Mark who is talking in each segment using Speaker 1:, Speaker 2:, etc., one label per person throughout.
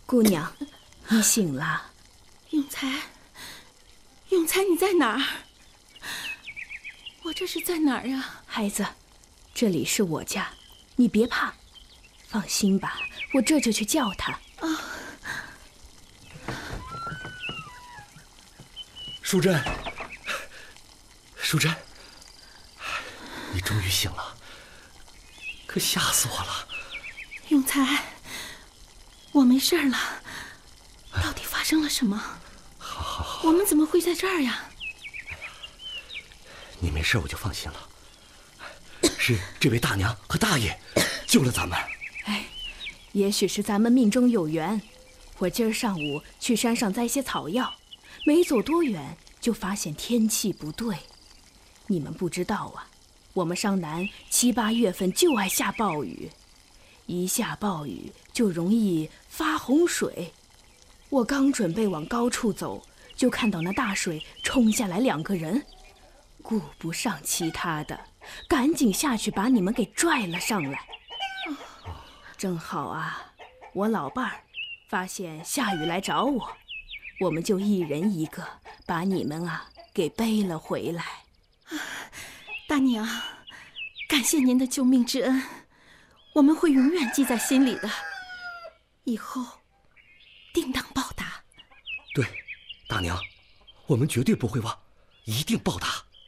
Speaker 1: 姑娘，你醒了。
Speaker 2: 永才，永才，你在哪儿？我这是在哪儿呀？
Speaker 1: 孩子，这里是我家，你别怕，放心吧，我这就去叫他。
Speaker 2: 啊，
Speaker 3: 淑珍，淑珍，你终于醒了，可吓死我了。
Speaker 2: 永才，我没事了，到底发生了什么？好，我们怎么会在这儿呀？
Speaker 3: 你没事我就放心了，是这位大娘和大爷救了咱们。
Speaker 1: 哎，也许是咱们命中有缘。我今儿上午去山上摘些草药，没走多远就发现天气不对。你们不知道啊，我们商南7、8月份就爱下暴雨，一下暴雨就容易发洪水。我刚准备往高处走，就看到那大水冲下来2个人，顾不上其他的，赶紧下去把你们给拽了上来。正好啊，我老伴儿发现下雨来找我，我们就一人一个把你们给背了回来。
Speaker 2: 大娘，感谢您的救命之恩，我们会永远记在心里的，以后定当报答。
Speaker 3: 对，大娘，我们绝对不会忘，一定报答。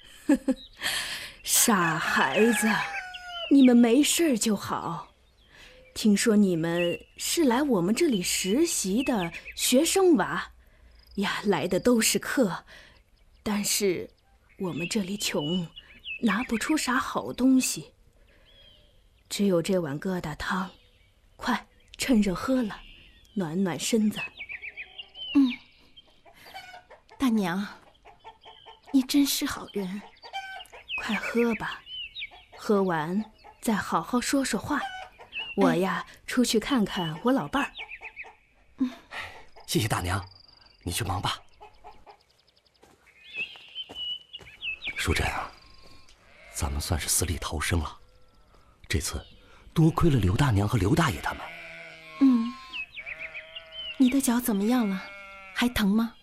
Speaker 1: 傻孩子，你们没事就好。听说你们是来我们这里实习的学生娃呀，来的都是客，但是我们这里穷，拿不出啥好东西，只有这碗疙瘩汤，快趁热喝了，暖暖身子。
Speaker 2: 大娘，你真是好人。
Speaker 1: 快喝吧，喝完再好好说说话。我呀，出去看看我老伴儿。
Speaker 3: 谢谢大娘，你去忙吧。淑珍啊，咱们算是死里逃生了。这次多亏了刘大娘和刘大爷他们。
Speaker 2: 你的脚怎么样了？还疼吗？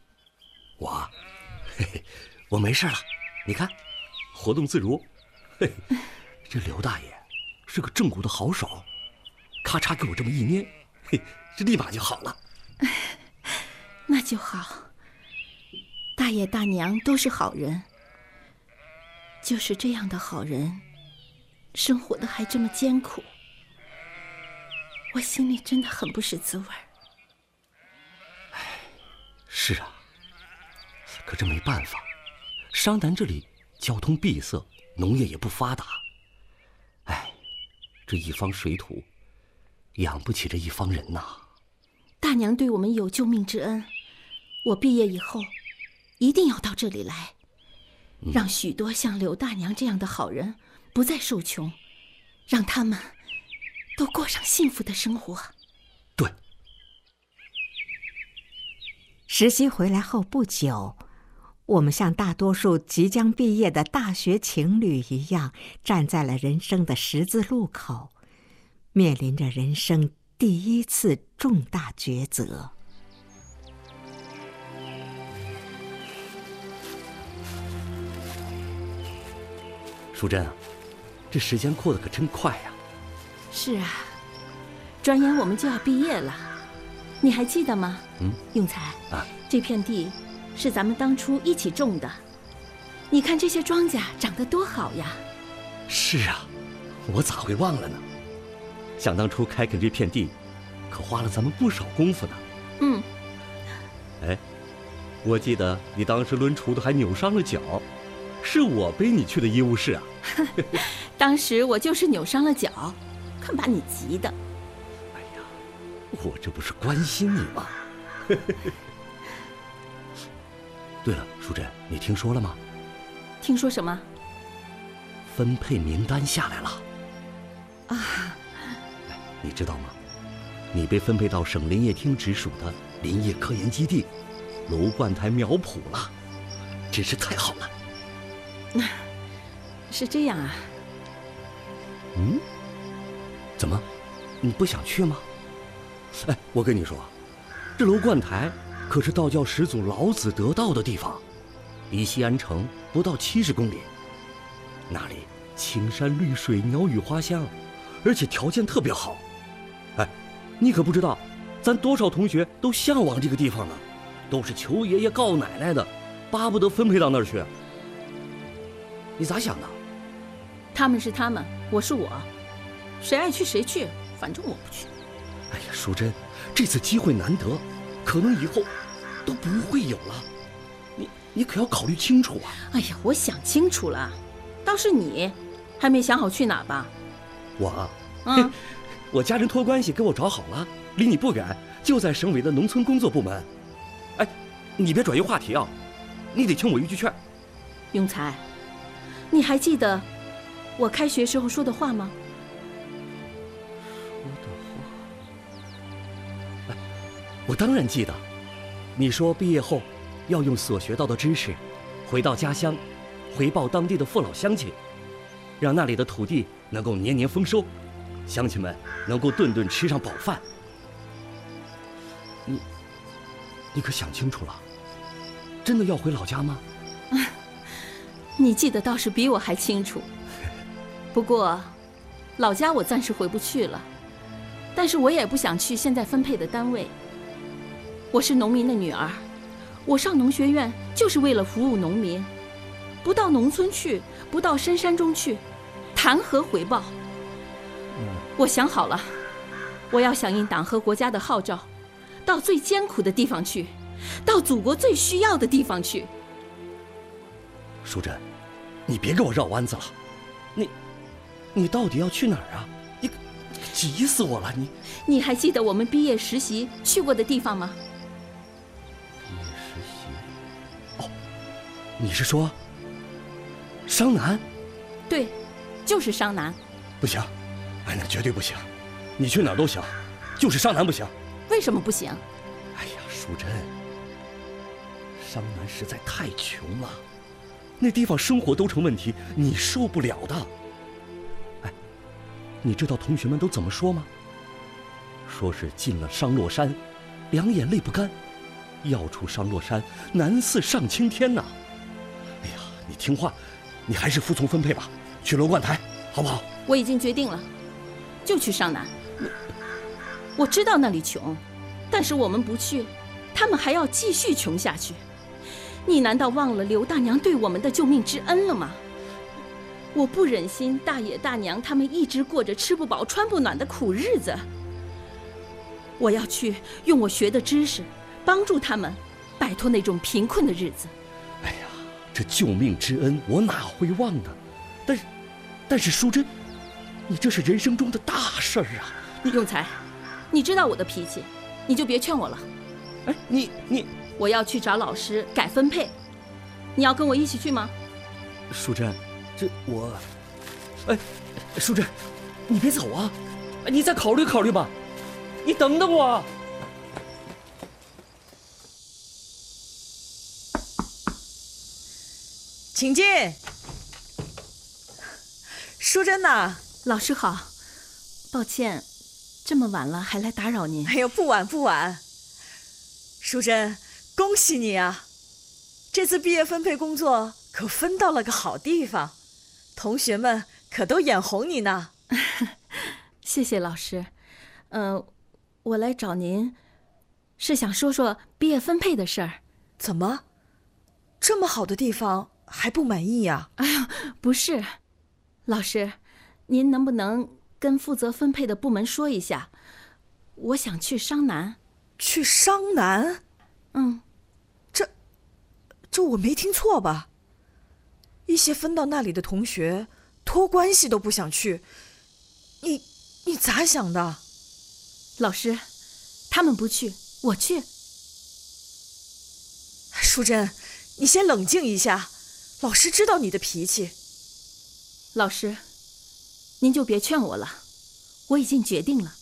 Speaker 3: 我没事了，你看，活动自如。这刘大爷是个正骨的好手，咔嚓给我这么一捏，这立马就好了。
Speaker 2: 那就好。大爷大娘都是好人，就是这样的好人，生活的还这么艰苦，我心里真的很不是滋味。
Speaker 3: 是啊，可这没办法，商南这里交通闭塞，农业也不发达。这一方水土养不起这一方人呐。
Speaker 2: 大娘对我们有救命之恩，我毕业以后一定要到这里来，让许多像刘大娘这样的好人不再受穷，让他们都过上幸福的生活。
Speaker 3: 对。
Speaker 4: 实习回来后不久，我们像大多数即将毕业的大学情侣一样，站在了人生的十字路口，面临着人生第一次重大抉择。
Speaker 3: 淑珍啊，这时间过得可真快呀。
Speaker 2: 是啊，转眼我们就要毕业了，你还记得吗？永才啊，这片地是咱们当初一起种的，你看这些庄稼长得多好呀。
Speaker 3: 是啊，我咋会忘了呢？想当初开垦这片地，可花了咱们不少功夫呢。我记得你当时抡锄头还扭伤了脚，是我背你去的医务室啊。
Speaker 2: 当时我就是扭伤了脚，看把你急的。
Speaker 3: 我这不是关心你吗？对了，淑珍，你听说了吗？
Speaker 2: 听说什么？
Speaker 3: 分配名单下来了。
Speaker 2: 啊，
Speaker 3: 你知道吗？你被分配到省林业厅直属的林业科研基地楼灌台苗圃了，真是太好了。
Speaker 2: 是这样啊。
Speaker 3: 怎么，你不想去吗？我跟你说， 这楼观台可是道教始祖老子得道的地方，离西安城不到70公里。那里青山绿水，鸟语花香，而且条件特别好。哎，你可不知道，咱多少同学都向往这个地方呢，都是求爷爷告奶奶的，巴不得分配到那儿去。你咋想的？
Speaker 2: 他们是他们，我是我，谁爱去谁去，反正我不去。
Speaker 3: 哎呀，淑珍，这次机会难得，可能以后都不会有了。你可要考虑清楚啊！
Speaker 2: 哎呀，我想清楚了，倒是你还没想好去哪儿吧？
Speaker 3: 我，
Speaker 2: 嗯，
Speaker 3: 我家人托关系给我找好了，离你不远，就在省委的农村工作部门。哎，你别转移话题啊，你得听我一句劝。
Speaker 2: 永才，你还记得我开学时候说的话吗？
Speaker 3: 我当然记得，你说毕业后要用所学到的知识，回到家乡，回报当地的父老乡亲，让那里的土地能够年年丰收，乡亲们能够顿顿吃上饱饭。你可想清楚了，真的要回老家吗？
Speaker 2: 你记得倒是比我还清楚。不过，老家我暂时回不去了，但是我也不想去现在分配的单位。我是农民的女儿，我上农学院就是为了服务农民，不到农村去，不到深山中去，谈何回报？我想好了，我要响应党和国家的号召，到最艰苦的地方去，到祖国最需要的地方去。
Speaker 3: 淑珍，你别给我绕弯子了，你到底要去哪儿啊？你急死我了！
Speaker 2: 你还记得我们毕业实习去过的地方吗？
Speaker 3: 毕业实习？哦，你是说商南？
Speaker 2: 对，就是商南。
Speaker 3: 不行，哎，那绝对不行！你去哪儿都行，就是商南不行。
Speaker 2: 为什么不行？
Speaker 3: 哎呀，淑珍，商南实在太穷了，那地方生活都成问题，你受不了的。哎，你知道同学们都怎么说吗？说是进了商洛山，两眼泪不干；要出商洛山，难似上青天呐。哎呀，你听话，你还是服从分配吧，去楼观台，好不好？
Speaker 2: 我已经决定了，就去商南。我知道那里穷，但是我们不去，他们还要继续穷下去。你难道忘了刘大娘对我们的救命之恩了吗？我不忍心大爷大娘他们一直过着吃不饱穿不暖的苦日子。我要去用我学的知识，帮助他们摆脱那种贫困的日子。
Speaker 3: 哎呀，这救命之恩我哪会忘呢？但是淑珍，你这是人生中的大事儿啊！
Speaker 2: 永才，你知道我的脾气，你就别劝我了。
Speaker 3: 哎，你，
Speaker 2: 我要去找老师改分配，你要跟我一起去吗？
Speaker 3: 淑珍，这我，哎，淑珍，你别走啊！你再考虑考虑吧，你等等我。
Speaker 5: 请进。淑珍呐，
Speaker 2: 老师好，抱歉，这么晚了还来打扰您。
Speaker 5: 哎呦，不晚不晚。淑珍，恭喜你啊！这次毕业分配工作可分到了个好地方，同学们可都眼红你呢。
Speaker 2: 谢谢老师。我来找您，是想说说毕业分配的事儿。
Speaker 5: 怎么，这么好的地方还不满意呀？
Speaker 2: 哎呀，不是，老师，您能不能跟负责分配的部门说一下，我想去商南。
Speaker 5: 去商南？这我没听错吧？一些分到那里的同学托关系都不想去，你咋想的？
Speaker 2: 老师，他们不去，我去。
Speaker 5: 淑珍，你先冷静一下，老师知道你的脾气。
Speaker 2: 老师，您就别劝我了，我已经决定了。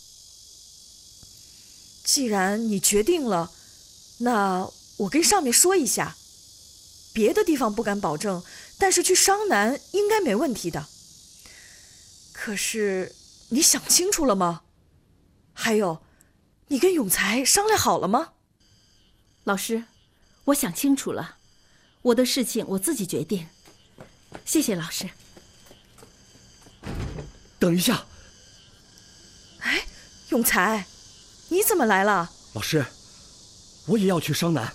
Speaker 5: 既然你决定了，那我跟上面说一下，别的地方不敢保证，但是去商南应该没问题的。可是你想清楚了吗？还有，你跟永才商量好了吗？
Speaker 2: 老师，我想清楚了，我的事情我自己决定。谢谢老师。
Speaker 3: 等一下，
Speaker 5: 哎，永才，你怎么来了？
Speaker 3: 老师，我也要去商南。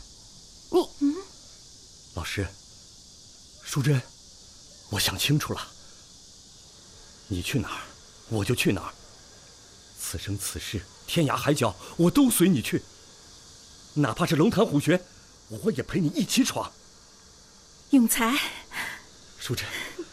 Speaker 3: 老师，淑珍，我想清楚了，你去哪儿，我就去哪儿。此生此世，天涯海角，我都随你去。哪怕是龙潭虎穴，我也陪你一起闯。
Speaker 2: 永才，
Speaker 3: 淑珍，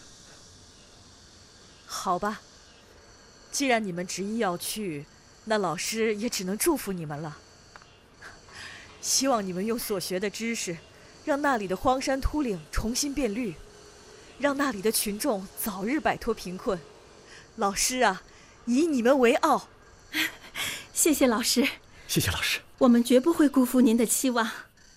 Speaker 5: 好吧，既然你们执意要去，那老师也只能祝福你们了。希望你们用所学的知识，让那里的荒山秃岭重新变绿，让那里的群众早日摆脱贫困。老师啊，以你们为傲。
Speaker 2: 谢谢老师。
Speaker 3: 谢谢老师。
Speaker 2: 我们绝不会辜负您的期望。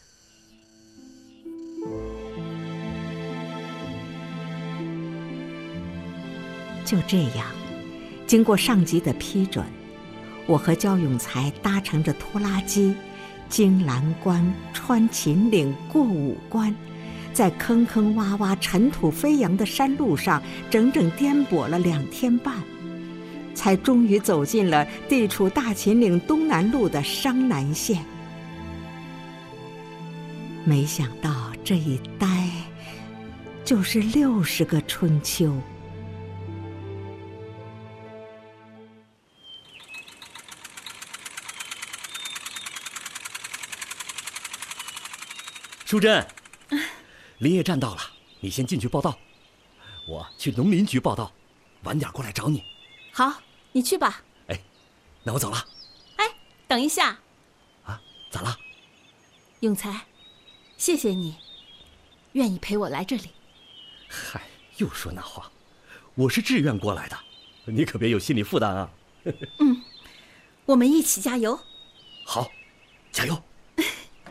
Speaker 4: 就这样，经过上级的批准，我和焦永才搭乘着拖拉机，经蓝关，穿秦岭，过武关，在坑坑洼洼、尘土飞扬的山路上，整整颠簸了2天半，才终于走进了地处大秦岭东南路的商南县。没想到这一待就是60个春秋。
Speaker 3: 淑珍，林业站到了，你先进去报到，我去农林局报到，晚点过来找你。
Speaker 2: 好，你去吧。
Speaker 3: 哎，那我走了。
Speaker 2: 哎，等一下。
Speaker 3: 啊，咋了？
Speaker 2: 永才，谢谢你，愿意陪我来这里。
Speaker 3: 嗨，又说那话，我是志愿过来的，你可别有心理负担啊。
Speaker 2: 我们一起加油。
Speaker 3: 好，加油。